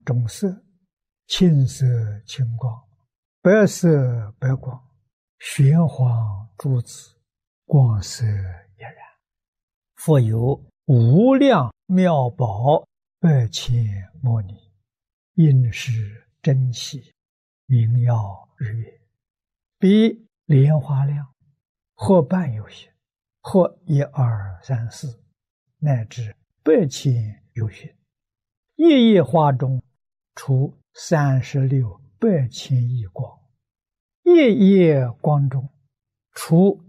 中色，青色青光，白色白光，玄黄珠子，光色俨然。复有无量妙宝8,000摩尼，应是珍稀，明耀日月，比莲花亮，或半有形，或1、2、3、4，乃至8,000有形。一叶花中出36百千亿光，一叶光中出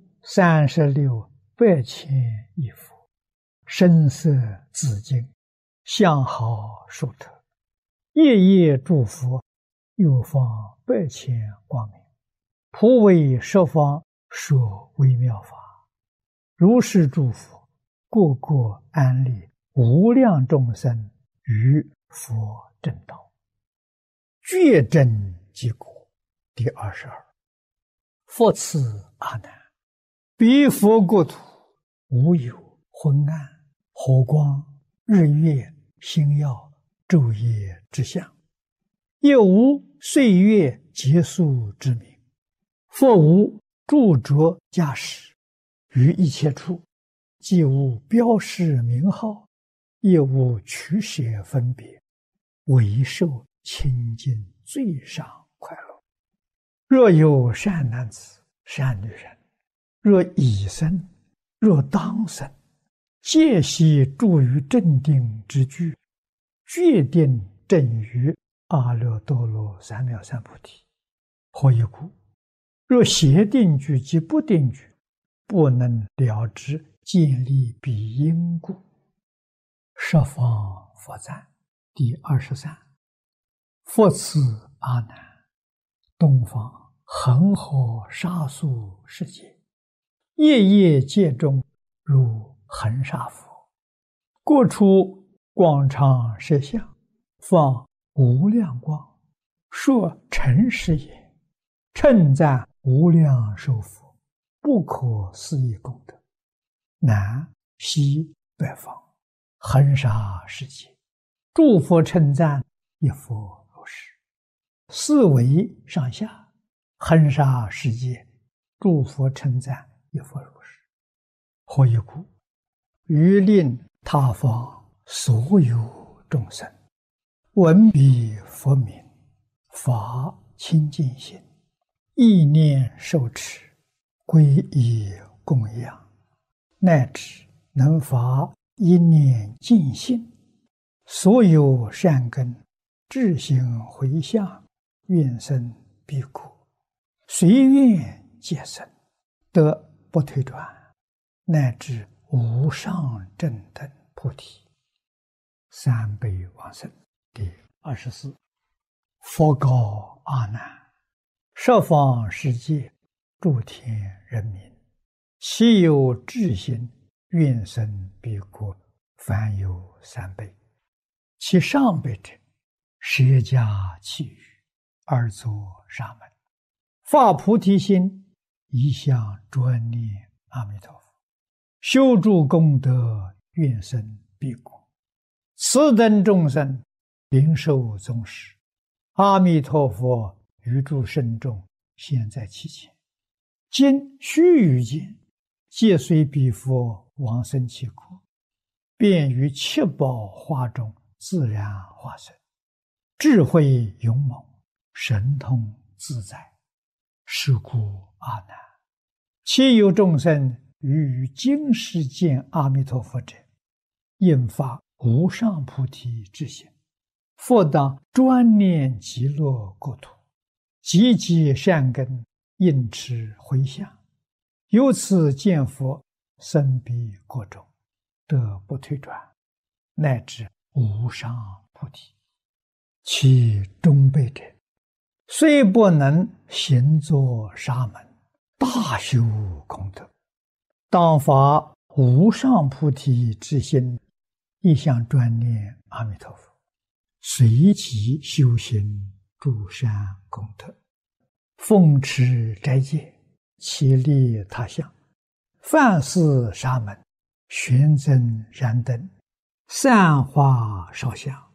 36百千亿佛，身色紫金，相好殊特，夜夜诸佛又放8,000光明，普为十方说微妙法。如是诸佛个个安立无量众生于佛正道，觉真即果。第22。复次阿难，彼佛国土无有昏暗、火光、日月、星耀、昼夜之相，也无岁月结束之名，复无著着驾驶，于一切处既无标示名号，也无取舍分别，唯受清净最上快乐。若有善男子、善女人，若已生，若当生，皆悉住于正定之居，决定正于阿耨多罗三藐三菩提。何以故？若邪定居及不定居，不能了知建立彼因故。十方佛赞。第23。复次阿难，东方恒河沙数世界，夜夜界中如恒沙佛，各处广长舌相，放无量光，说诚实也，称赞无量寿佛，不可思议功德。南西北方恒沙世界，诸佛称赞一佛如是。四维上下恒沙世界，诸佛称赞一佛如是。何以故？于令他方所有众生闻彼佛名，发清净心，意念受持，皈依供养，乃至能发一念净心，所有善根智行回向，愿生彼国，随愿皆生，得不退转，乃至无上正等菩提。三辈往生。第24。佛告阿难，十方世界诸天人民，其有智行愿生彼国，凡有3辈。其上辈者，舍家弃语，而作沙门，发菩提心，一向专念阿弥陀佛，修诸功德，愿生彼国。此等众生灵受宗实，阿弥陀佛于诸圣众现在其前，今须臾间，皆随彼佛往生其国，便于七宝花中自然化身，智慧勇猛，神通自在。是故阿难，其有众生于今世见阿弥陀佛者，应发无上菩提之心，复当专念极乐国土，积极善根，应持回向，由此见佛，生彼国中，得不退转，乃至无上菩提。其中辈者，虽不能行作沙门，大修功德，当发无上菩提之心，一向专念阿弥陀佛，随即修行诸善功德，奉持斋戒，其利他相，饭施沙门，玄增燃灯，散花烧香，